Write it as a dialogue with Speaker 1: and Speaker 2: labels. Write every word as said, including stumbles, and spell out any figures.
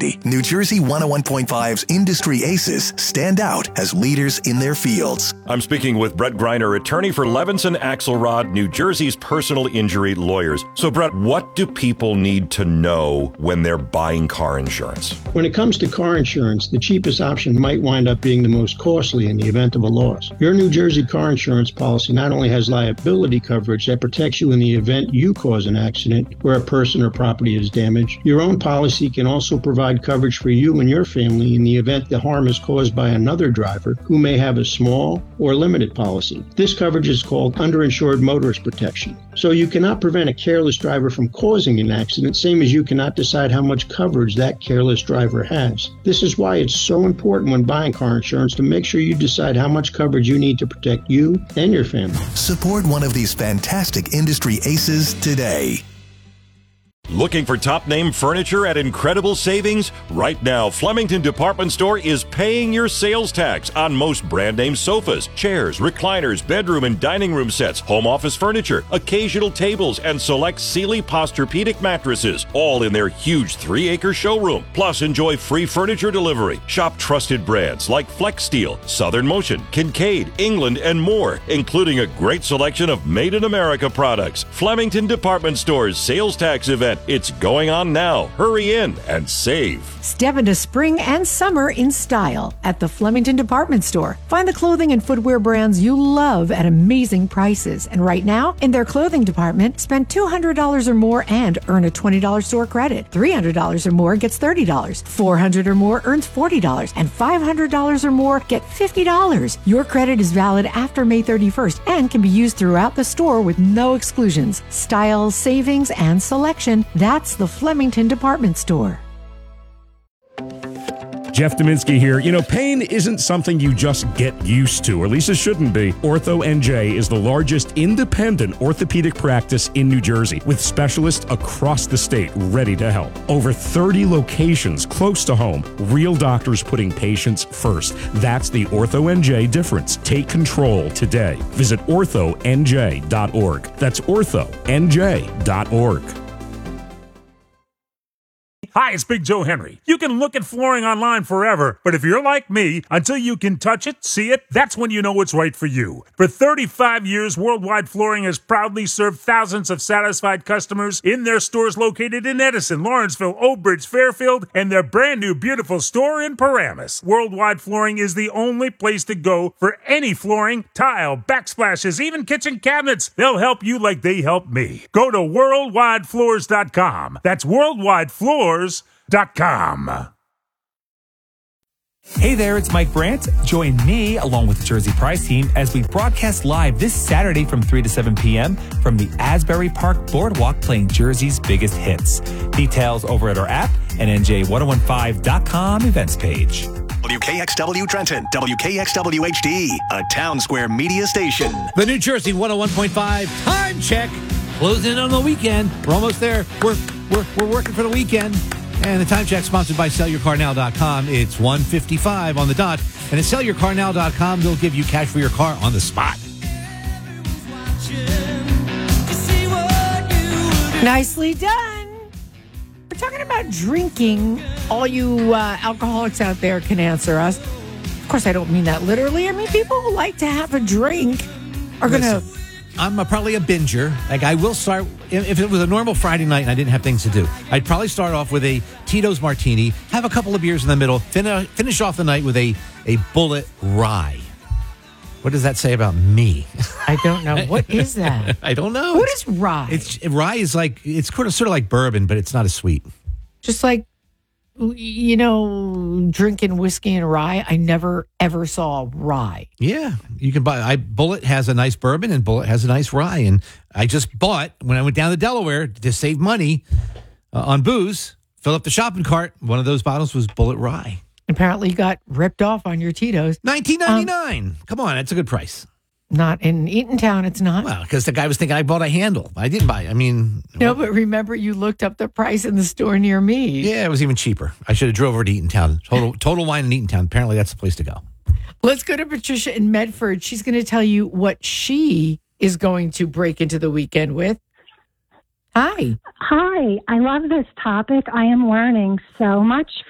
Speaker 1: opportunity, New Jersey one oh one point five's industry aces stand out as leaders in their fields.
Speaker 2: I'm speaking with Brett Greiner, attorney for Levinson Axelrod, New Jersey's personal injury lawyers. So, Brett, what do people need to know when they're buying car insurance?
Speaker 3: When it comes to car insurance, the cheapest option might wind up being the most costly in the event of a loss. Your New Jersey car insurance policy not only has liability coverage that protects you in the event you cause an accident where a person or property is damaged, your own policy can also provide coverage for you and your family in the event the harm is caused by another driver who may have a small or limited policy. This coverage is called underinsured motorist protection. So you cannot prevent a careless driver from causing an accident, same as you cannot decide how much coverage that careless driver has. This is why it's so important when buying car insurance to make sure you decide how much coverage you need to protect you and your family.
Speaker 1: Support one of these fantastic industry aces today.
Speaker 2: Looking for top-name furniture at incredible savings? Right now, Flemington Department Store is paying your sales tax on most brand-name sofas, chairs, recliners, bedroom and dining room sets, home office furniture, occasional tables, and select Sealy Posturepedic mattresses, all in their huge three-acre showroom. Plus, enjoy free furniture delivery. Shop trusted brands like Flex Steel, Southern Motion, Kincaid, England, and more, including a great selection of made-in-America products. Flemington Department Store's sales tax event. It's going on now. Hurry in and save.
Speaker 4: Step into spring and summer in style at the Flemington Department Store. Find the clothing and footwear brands you love at amazing prices. And right now, in their clothing department, spend two hundred dollars or more and earn a twenty dollars store credit. three hundred dollars or more gets thirty dollars. four hundred dollars or more earns forty dollars. And five hundred dollars or more get fifty dollars. Your credit is valid after May thirty-first and can be used throughout the store with no exclusions. Style, savings, and selection. That's the Flemington Department Store.
Speaker 5: Jeff Dominski here. You know, pain isn't something you just get used to, or at least it shouldn't be. Ortho N J is the largest independent orthopedic practice in New Jersey, with specialists across the state ready to help. Over thirty locations close to home, real doctors putting patients first. That's the Ortho N J difference. Take control today. Visit ortho n j dot org. That's ortho n j dot org.
Speaker 6: Hi, it's Big Joe Henry. You can look at flooring online forever, but if you're like me, until you can touch it, see it, that's when you know it's right for you. For thirty-five years, Worldwide Flooring has proudly served thousands of satisfied customers in their stores located in Edison, Lawrenceville, Oak Bridge, Fairfield, and their brand new beautiful store in Paramus. Worldwide Flooring is the only place to go for any flooring, tile, backsplashes, even kitchen cabinets. They'll help you like they help me. Go to worldwide floors dot com. That's Worldwide Floors dot com.
Speaker 7: Hey there, it's Mike Brandt. Join me along with the Jersey Prize team as we broadcast live this Saturday from three to seven p.m. from the Asbury Park Boardwalk, playing Jersey's biggest hits. Details over at our app and N J ten fifteen dot com events page.
Speaker 1: W K X W Trenton, W K X W H D, a Town Square media station.
Speaker 8: The New Jersey one oh one point five time check. Closing in on the weekend. We're almost there. We're we're we're working for the weekend. And the time check sponsored by sell your car now dot com. It's one fifty-five on the dot. And at sell your car now dot com, they'll give you cash for your car on the spot.
Speaker 4: Nicely done. We're talking about drinking. All you uh, alcoholics out there can answer us. Of course, I don't mean that literally. I mean, people who like to have a drink are going to...
Speaker 8: I'm a, probably a binger. Like, I will start, if it was a normal Friday night and I didn't have things to do, I'd probably start off with a Tito's Martini, have a couple of beers in the middle, fin- finish off the night with a, a Bullet Rye. What does that say about me?
Speaker 4: I don't know. What is that?
Speaker 8: I don't know.
Speaker 4: What is rye?
Speaker 8: It's Rye is like, it's sort of, sort of like bourbon, but it's not as sweet.
Speaker 4: Just like, you know, drinking whiskey and rye. I never, ever saw rye.
Speaker 8: Yeah. You can buy, I Bullet has a nice bourbon and Bullet has a nice rye. And I just bought, when I went down to Delaware to save money uh, on booze, fill up the shopping cart. One of those bottles was Bullet Rye.
Speaker 4: Apparently you got ripped off on your Tito's.
Speaker 8: nineteen ninety-nine. Um, Come on, that's a good price.
Speaker 4: Not in Eatontown, it's not.
Speaker 8: Well, because the guy was thinking I bought a handle. I didn't buy it. I mean...
Speaker 4: No,
Speaker 8: well,
Speaker 4: but remember you looked up the price in the store near me.
Speaker 8: Yeah, it was even cheaper. I should have drove over to Eatontown. Total Total Wine in Eatontown. Apparently that's the place to go.
Speaker 4: Let's go to Patricia in Medford. She's going to tell you what she is going to break into the weekend with. Hi.
Speaker 9: Hi. I love this topic. I am learning so much